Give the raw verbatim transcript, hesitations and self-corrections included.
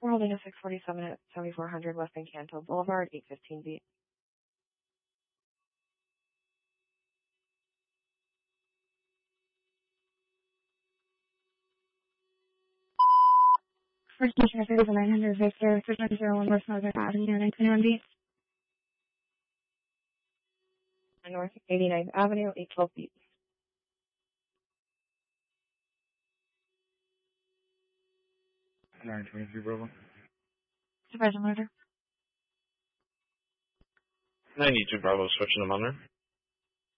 We're holding a six forty-seven at seventy-four hundred West Encanto Boulevard, eight fifteen beat. First traffic is nine hundred Victor, three one zero one West Northern Avenue, nine twenty-one B. North eighty-ninth Avenue, eight twelve beat. nine twenty-three Bravo. Supervisor Monitor. ninety-two Bravo, switching them under.